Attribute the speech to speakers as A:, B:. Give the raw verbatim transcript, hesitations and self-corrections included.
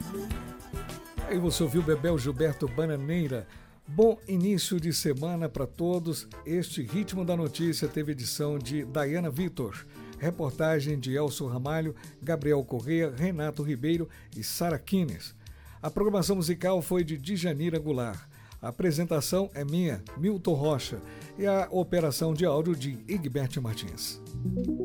A: Aí você ouviu Bebel Gilberto Bananeira. Bom início de semana para todos. Este Ritmo da Notícia teve edição de Dayana Vitor, reportagem de Elcio Ramalho, Gabriel Corrêa, Renato Ribeiro e Sara Kines. A programação musical foi de Djanira Goulart. A apresentação é minha, Milton Rocha, e a operação de áudio de Igberto Martins.